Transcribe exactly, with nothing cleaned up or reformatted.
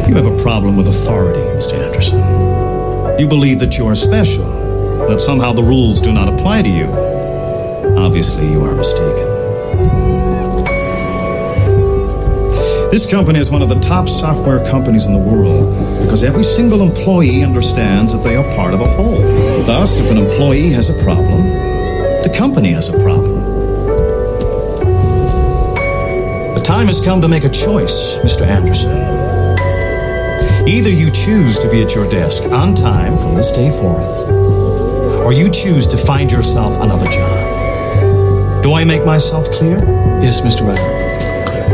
You have a problem with authority, Mister Anderson. You believe that you are special, that somehow the rules do not apply to you. Obviously, you are mistaken. This company is one of the top software companies in the world because every single employee understands that they are part of a whole. Thus, if an employee has a problem, the company has a problem. The time has come to make a choice, Mister Anderson. Either you choose to be at your desk on time from this day forth, or you choose to find yourself another job. Do I make myself clear? Yes, Mister Rutherford.